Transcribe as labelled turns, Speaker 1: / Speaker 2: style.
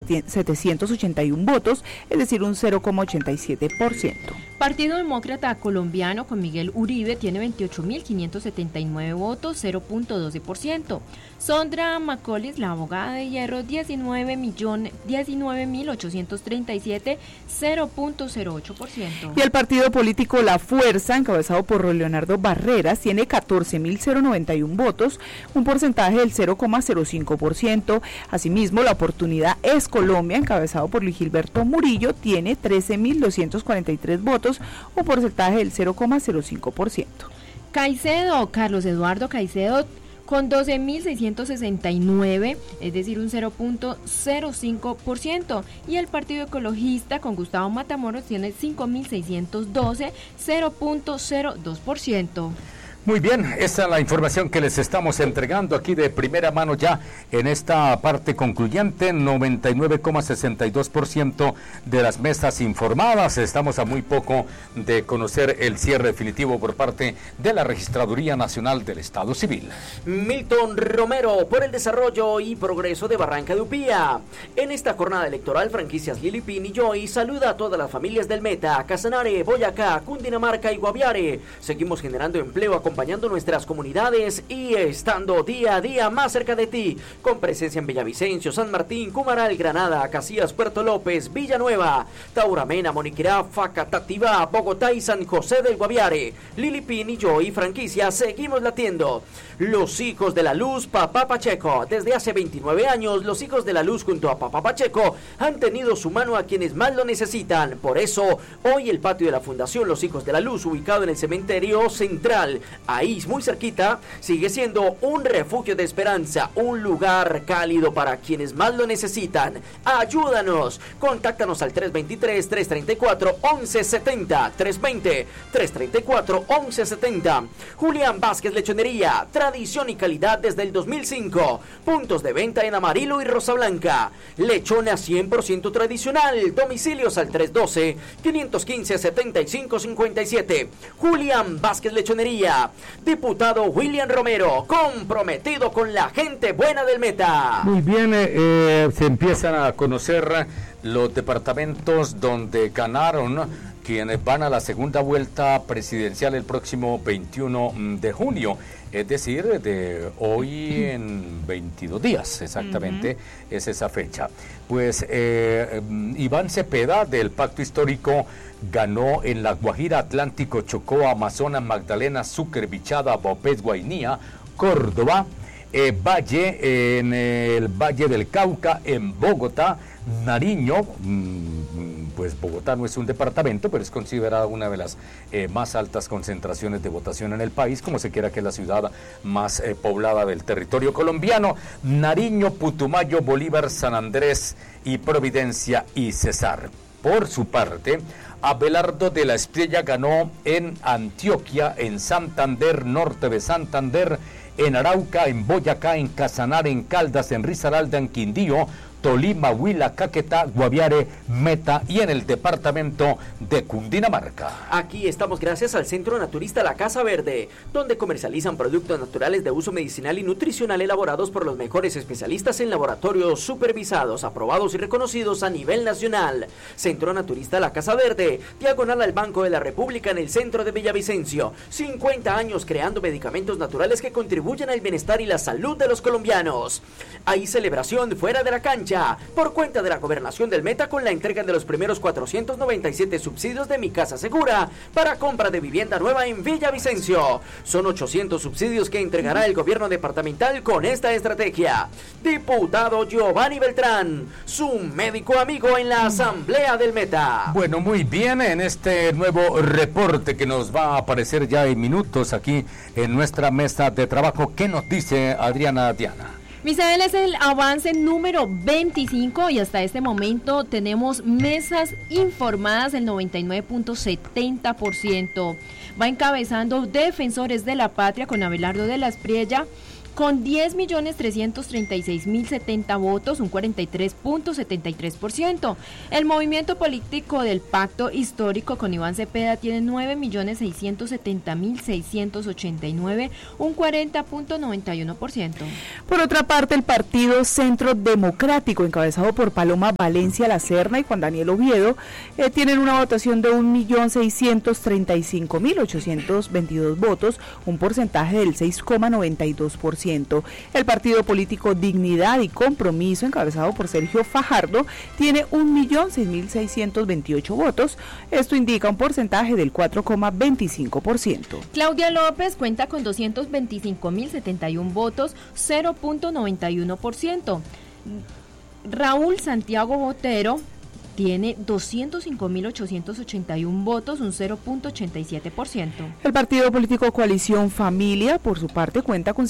Speaker 1: 781 votos, es decir, un 0,87%.
Speaker 2: Partido Demócrata Colombiano con Miguel Uribe tiene 28.579 votos, 0.12%. Sondra Macaulay, la abogada de Hierro, 19.837, 0.08%.
Speaker 1: Y el partido político La Fuerza, encabezado por Leonardo Barreras, tiene 14.091 votos, un porcentaje del 0,05%. Asimismo, La Oportunidad es Colombia, encabezado por Luis Gilberto Murillo, tiene 13.243 votos, un porcentaje del 0,05%.
Speaker 2: Caicedo, Carlos Eduardo Caicedo, con 12.669, es decir, un 0.05%, y el Partido Ecologista con Gustavo Matamoros tiene 5.612, 0.02%.
Speaker 3: Muy bien, esa es la información que les estamos entregando aquí de primera mano ya en esta parte concluyente. 99,62% de las mesas informadas. Estamos a muy poco de conocer el cierre definitivo por parte de la Registraduría Nacional del Estado Civil.
Speaker 4: Milton Romero, por el desarrollo y progreso de Barranca de Upía. En esta jornada electoral, Franquicias Lili Pin y Joy saluda a todas las familias del Meta, Casanare, Boyacá, Cundinamarca y Guaviare. Seguimos generando empleo acompañando nuestras comunidades y estando día a día más cerca de ti, con presencia en Villavicencio, San Martín, Cumaral, Granada, Casillas, Puerto López, Villanueva, Tauramena, Moniquirá, Facatativá, Bogotá y San José del Guaviare. Lili Pin y yo y franquicia seguimos latiendo. Los Hijos de la Luz, Papá Pacheco. Desde hace 29 años, los Hijos de la Luz junto a Papá Pacheco han tenido su mano a quienes más lo necesitan. Por eso, hoy el patio de la Fundación Los Hijos de la Luz, ubicado en el cementerio central, ahí muy cerquita, sigue siendo un refugio de esperanza, un lugar cálido para quienes más lo necesitan. Ayúdanos, contáctanos al 323-334-1170, 320-334-1170. Julián Vázquez Lechonería, tradición y calidad desde el 2005. Puntos de venta en Amarillo y Rosa Blanca. Lechona 100% tradicional. Domicilios al 312-515-7557. Julián Vázquez Lechonería. Diputado William Romero, comprometido con la gente buena del Meta.
Speaker 3: Muy bien, se empiezan a conocer los departamentos donde ganaron quienes van a la segunda vuelta presidencial el próximo 21 de junio, es decir, de hoy en 22 días, exactamente, es esa fecha. Pues Iván Cepeda, del Pacto Histórico, ganó en La Guajira, Atlántico, Chocó, Amazonas, Magdalena, Sucre, Bichada, Bopés, Guainía, Córdoba, Valle, en el Valle del Cauca, en Bogotá, Nariño, pues Bogotá no es un departamento, pero es considerada una de las más altas concentraciones de votación en el país, como se quiera que es la ciudad más poblada del territorio colombiano. Nariño, Putumayo, Bolívar, San Andrés y Providencia y Cesar. Por su parte, Abelardo de la Espriella ganó en Antioquia, en Santander, norte de Santander, en Arauca, en Boyacá, en Casanare, en Caldas, en Risaralda, en Quindío, Tolima, Huila, Caquetá, Guaviare, Meta y en el departamento de Cundinamarca.
Speaker 4: Aquí estamos gracias al Centro Naturista La Casa Verde, donde comercializan productos naturales de uso medicinal y nutricional elaborados por los mejores especialistas en laboratorios supervisados, aprobados y reconocidos a nivel nacional. Centro Naturista La Casa Verde, diagonal al Banco de la República en el centro de Villavicencio. 50 años creando medicamentos naturales que contribuyen al bienestar y la salud de los colombianos. Hay celebración fuera de la cancha por cuenta de la Gobernación del Meta con la entrega de los primeros 497 subsidios de Mi Casa Segura para compra de vivienda nueva en Villavicencio. Son 800 subsidios que entregará el gobierno departamental con esta estrategia. Diputado Giovanni Beltrán, su médico amigo en la Asamblea del Meta.
Speaker 3: Bueno, muy bien, en este nuevo reporte que nos va a aparecer ya en minutos aquí en nuestra mesa de trabajo, ¿qué nos dice Adriana Diana?
Speaker 2: Misael, es el avance número 25 y hasta este momento tenemos mesas informadas el 99.70%. Va encabezando Defensores de la Patria con Abelardo de la Espriella con 10.336.070 votos, un 43.73%. El movimiento político del Pacto Histórico con Iván Cepeda tiene 9.670.689, un 40.91%.
Speaker 1: Por otra parte, el Partido Centro Democrático, encabezado por Paloma Valencia Lacerna y Juan Daniel Oviedo, tienen una votación de 1.635.822 votos, un porcentaje del 6,92%. El partido político Dignidad y Compromiso, encabezado por Sergio Fajardo, tiene 1.006.628 votos. Esto indica un porcentaje del 4,25%.
Speaker 2: Claudia López cuenta con 225.071 votos, 0.91%. Raúl Santiago Botero tiene 205.881 votos, un 0.87%.
Speaker 1: El partido político Coalición Familia, por su parte, cuenta con